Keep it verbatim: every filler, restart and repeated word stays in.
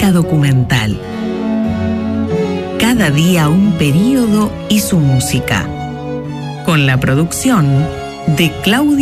crónica documental. Cada día un período y su música. Con la producción de Claudia